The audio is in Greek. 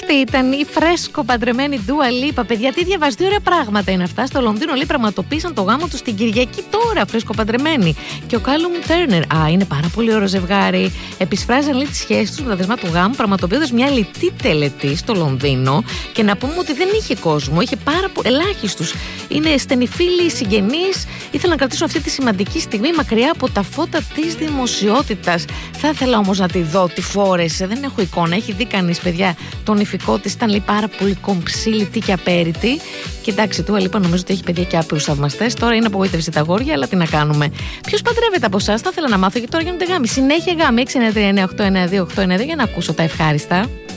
Αυτή ήταν η φρέσκο παντρεμένη Dua Lipa. Παιδιά, τι διαβάζει, τι ωραία πράγματα είναι αυτά. Στο Λονδίνο, λέει, πραγματοποίησαν το γάμο του την Κυριακή τώρα, φρέσκο παντρεμένη. Και ο Κάλουμ Τέρνερ. Είναι πάρα πολύ ωραίο ζευγάρι. Επισφράζαν, λέει, τη σχέση του με τα δεσμά του γάμου, πραγματοποιώντας μια λιτή τελετή στο Λονδίνο. Και να πούμε ότι δεν είχε κόσμο, είχε ελάχιστους. Είναι στενοί φίλοι, συγγενείς. Ήθελαν να κρατήσουν αυτή τη σημαντική στιγμή μακριά από τα φώτα της δημοσιότητας. Θα ήθελα όμως να τη δω, τι φόρεσε. Δεν έχω εικόνα. Έχει δει κανείς, παιδιά, τον ηφικό της. Ήταν, λέει, πάρα πολύ κομψή, λιτή και απέριτη. Κοιτάξτε, του Αλίπα νομίζω ότι έχει παιδιά και άπειρους θαυμαστές. Τώρα είναι απογοήτευση τα αγόρια, αλλά τι να κάνουμε. Ποιος παντρεύεται από εσάς, θα ήθελα να μάθω, γιατί τώρα γίνονται γάμοι. Συνέχεια γάμοι. 693-9892-892 για να ακούσω τα ευχάριστα.